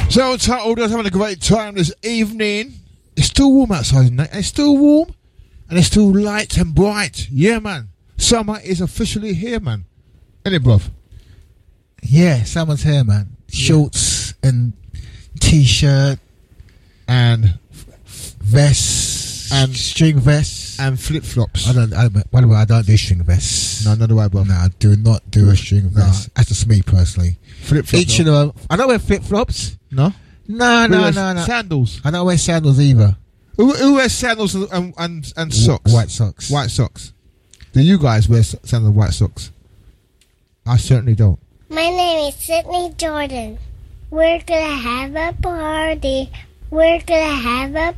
So Untitled is having a great time this evening. It's still warm outside, isn't it? It's still warm and it's still light and bright. Yeah, man. Summer is officially here, man. Ain't it, bruv? Yeah, summer's here, man. Shorts and t-shirt and vests and string vests and flip-flops. By the way, I don't do string vests. No, neither do I, bruv. No, I do not do a string vest. That's just me personally. Flip-flops. Each of them. I don't wear flip-flops. No? No. Sandals. I don't wear sandals either. Who wears sandals and socks? White socks. White socks. Do you guys wear sandals and white socks? I certainly don't. My name is Sydney Jordan. We're gonna have a party. We're gonna have a